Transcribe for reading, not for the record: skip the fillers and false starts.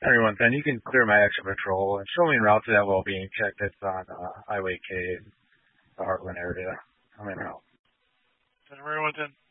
Everyone, then you can clear my extra patrol and show me en route to that well-being check that's on Highway K in the Heartland area. I'm en route. 10 everyone, 10.